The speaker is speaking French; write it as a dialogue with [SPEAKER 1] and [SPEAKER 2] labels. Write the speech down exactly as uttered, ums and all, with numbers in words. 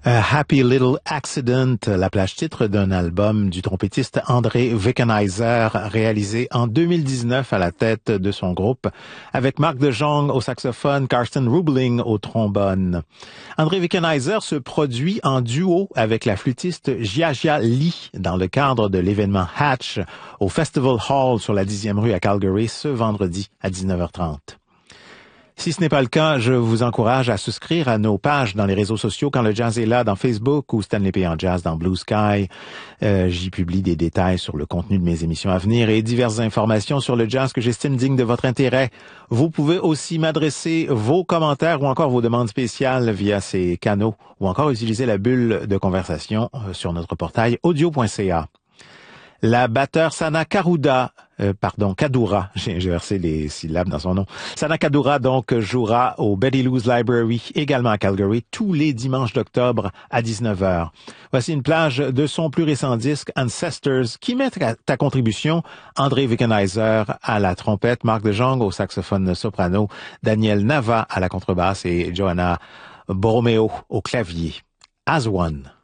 [SPEAKER 1] A Happy Little Accident, la plage titre d'un album du trompettiste André Wickenheiser, réalisé en deux mille dix-neuf à la tête de son groupe, avec Marc de Jong au saxophone, Karsten Rubling au trombone. André Wickenheiser se produit en duo avec la flûtiste Jia-Jia Lee dans le cadre de l'événement Hatch au Festival Hall sur la dixième rue à Calgary ce vendredi à dix-neuf heures trente. Si ce n'est pas le cas, je vous encourage à souscrire à nos pages dans les réseaux sociaux Quand le jazz est là dans Facebook ou Stanley P. en jazz dans Blue Sky. Euh, j'y publie des détails sur le contenu de mes émissions à venir et diverses informations sur le jazz que j'estime digne de votre intérêt. Vous pouvez aussi m'adresser vos commentaires ou encore vos demandes spéciales via ces canaux ou encore utiliser la bulle de conversation sur notre portail audio point c a. La batteur Sana Karuda, euh, pardon, Kadura, j'ai inversé les syllabes dans son nom. Sana Kadura, donc, jouera au Betty Lou's Library, également à Calgary, tous les dimanches d'octobre à dix-neuf heures. Voici une plage de son plus récent disque, Ancestors, qui met à ta contribution André Wickenheiser à la trompette, Marc de Jong au saxophone soprano, Daniel Nava à la contrebasse et Johanna Borromeo au clavier. As One.